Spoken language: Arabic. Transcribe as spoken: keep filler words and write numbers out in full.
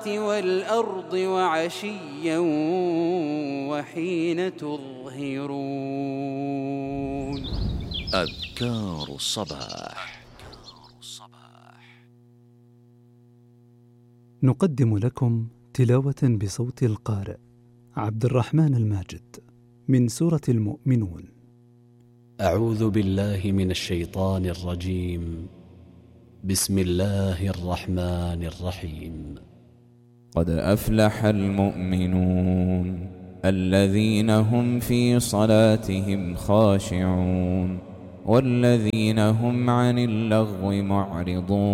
والأرض وعشيا وحين تظهرون. أذكار الصباح. نقدم لكم تلاوة بصوت القارئ عبد الرحمن الماجد من سورة المؤمنون. أعوذ بالله من الشيطان الرجيم. بسم الله الرحمن الرحيم. قد أفلح المؤمنون الذين هم في صلاتهم خاشعون والذين هم عن اللغو معرضون.